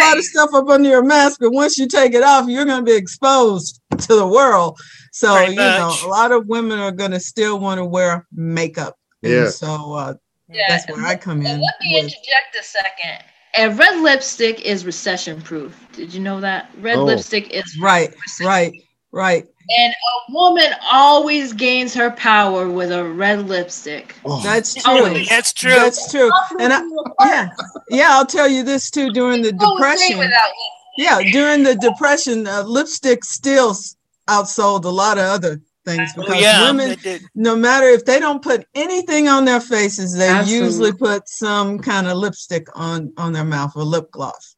lot of stuff up under your mask, but once you take it off, you're going to be exposed to the world. So, Pretty you know, much. a lot of women are going to still want to wear makeup. Yeah. And so that's where I come in. Let me interject a second. And red lipstick is recession proof. Did you know that? Red lipstick is right. And a woman always gains her power with a red lipstick. Oh. That's true. That's true. That's true. And I'll tell you this too. During the Depression, during the Depression, lipstick still outsold a lot of other things because women, no matter if they don't put anything on their faces, they usually put some kind of lipstick on their mouth or lip gloss.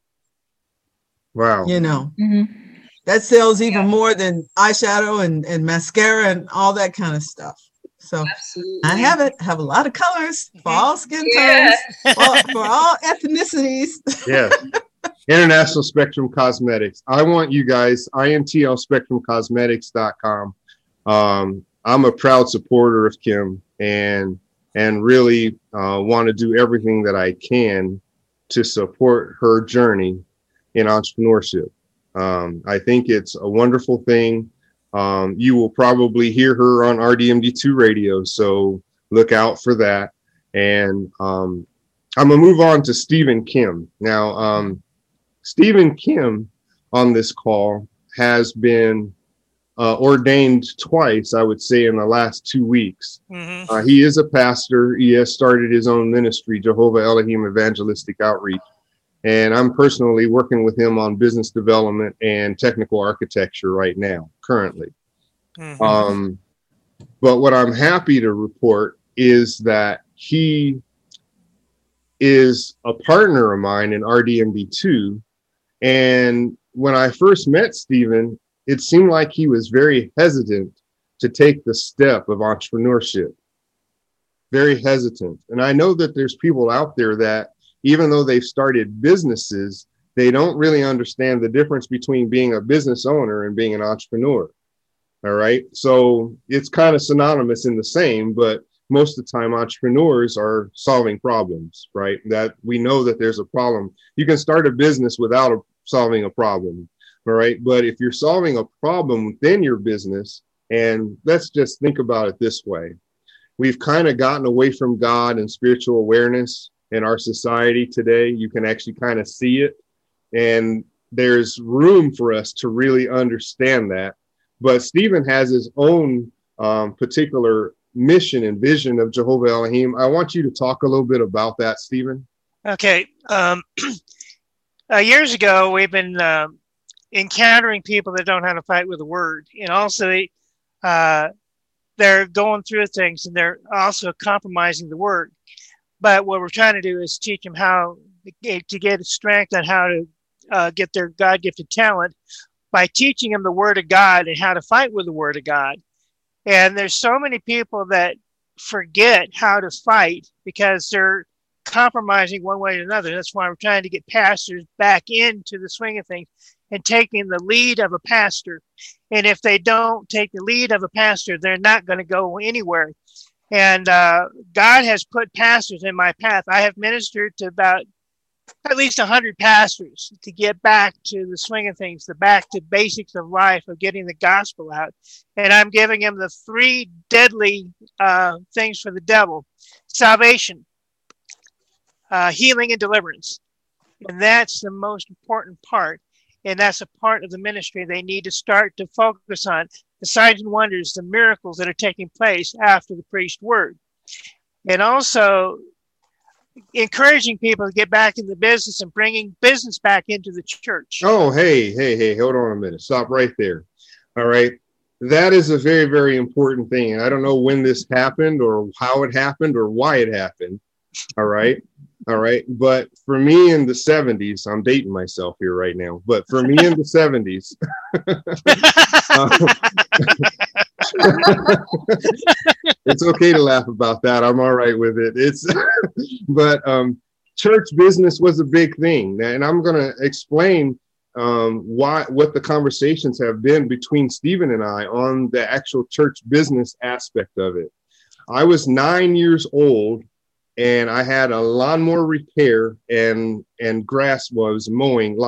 Wow. You know. Mm-hmm. That sells even more than eyeshadow and mascara and all that kind of stuff. So I have a lot of colors for all skin tones, for all ethnicities. Yeah. International Spectrum Cosmetics. I want you guys, intlspectrumcosmetics.com. I'm a proud supporter of Kim and really want to do everything that I can to support her journey in entrepreneurship. I think it's a wonderful thing. You will probably hear her on RDMD2 radio, so look out for that. And I'm gonna move on to Stephen Kim. Now, Stephen Kim on this call has been ordained twice, I would say, in the last 2 weeks. Mm-hmm. He is a pastor. He has started his own ministry, Jehovah Elohim Evangelistic Outreach. And I'm personally working with him on business development and technical architecture right now, currently. Mm-hmm. But what I'm happy to report is that he is a partner of mine in RDMD2. And when I first met Stephen, it seemed like he was very hesitant to take the step of entrepreneurship. Very hesitant. And I know that there's people out there that, even though they've started businesses, they don't really understand the difference between being a business owner and being an entrepreneur. All right. So it's kind of synonymous in the same, but most of the time entrepreneurs are solving problems, right? That we know that there's a problem. You can start a business without solving a problem. All right. But if you're solving a problem within your business, and let's just think about it this way. We've kind of gotten away from God and spiritual awareness in our society today. You can actually kind of see it. And there's room for us to really understand that. But Stephen has his own particular mission and vision of Jehovah Elohim. I want you to talk a little bit about that, Stephen. Okay. Years ago, we've been encountering people that don't know how to fight with the word. And also, they're going through things and they're also compromising the word. But what we're trying to do is teach them how to get strength and how to get their God-gifted talent by teaching them the Word of God and how to fight with the Word of God. And there's so many people that forget how to fight because they're compromising one way or another. That's why we're trying to get pastors back into the swing of things and taking the lead of a pastor. And if they don't take the lead of a pastor, they're not going to go anywhere. And God has put pastors in my path. I have ministered to about at least 100 pastors to get back to the swing of things, back to basics of life, of getting the gospel out. And I'm giving them the 3 deadly things for the devil: salvation, healing, and deliverance. And that's the most important part. And that's a part of the ministry they need to start to focus on. The signs and wonders, the miracles that are taking place after the preached word. And also encouraging people to get back in the business and bringing business back into the church. Oh, hey, hold on a minute. Stop right there. All right. That is a very, very important thing. And I don't know when this happened or how it happened or why it happened. All right. But for me in the 70s, I'm dating myself here right now, but for me in the 70s, it's okay to laugh about that. I'm all right with it. But church business was a big thing. And I'm going to explain what the conversations have been between Stephen and I on the actual church business aspect of it. I was 9 years old and I had a lawnmower repair and grass was mowing